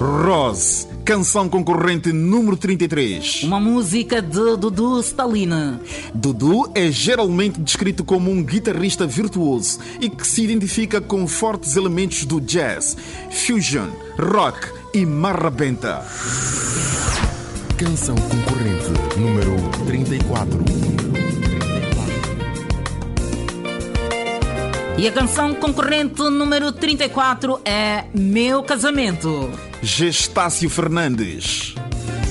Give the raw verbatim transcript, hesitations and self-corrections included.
Rose, canção concorrente número trinta e três. Uma música de Dudu Stalina. Dudu é geralmente descrito como um guitarrista virtuoso e que se identifica com fortes elementos do jazz, fusion, rock e marrabenta. Canção concorrente número trinta e quatro. E a canção concorrente número trinta e quatro é Meu Casamento. Gestácio Fernandes.